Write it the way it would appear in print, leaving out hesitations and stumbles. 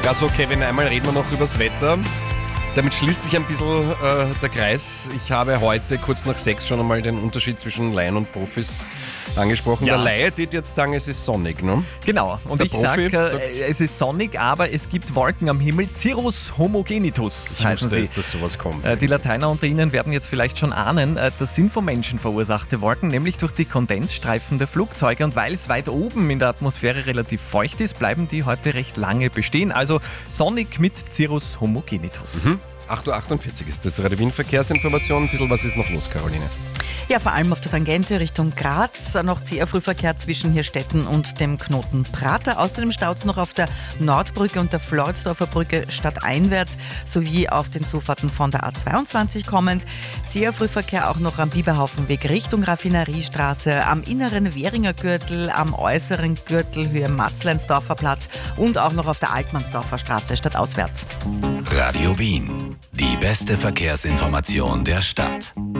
Ja, so Kevin, einmal reden wir noch über das Wetter. Damit schließt sich ein bisschen der Kreis. Ich habe heute kurz nach 6 schon einmal den Unterschied zwischen Laien und Profis angesprochen. Ja. Der Laie wird jetzt sagen, es ist sonnig, ne? Genau, und Der ich Profi sage, es ist sonnig, aber es gibt Wolken am Himmel. Cirrus homogenitus Ich heißen wusste sie. es, dass sowas kommt. Die Lateiner unter Ihnen werden jetzt vielleicht schon ahnen, das sind vom Menschen verursachte Wolken, nämlich durch die Kondensstreifen der Flugzeuge. Und weil es weit oben in der Atmosphäre relativ feucht ist, bleiben die heute recht lange bestehen. Also sonnig mit Cirrus homogenitus. 8.48 Uhr ist das Radio Wien Verkehrsinformation. Ein bisschen was ist noch los, Caroline? Ja, vor allem auf der Tangente Richtung Graz, noch zäher Frühverkehr zwischen Hirstetten und dem Knoten Prater. Außerdem staut es noch auf der Nordbrücke und der Floridsdorfer Brücke stadteinwärts sowie auf den Zufahrten von der A22 kommend. Zäher Frühverkehr auch noch am Biberhaufenweg Richtung Raffineriestraße, am inneren Währinger Gürtel, am äußeren Gürtel Höhe Matzleinsdorfer Platz und auch noch auf der Altmannsdorfer Straße stadtauswärts. Radio Wien. Die beste Verkehrsinformation der Stadt.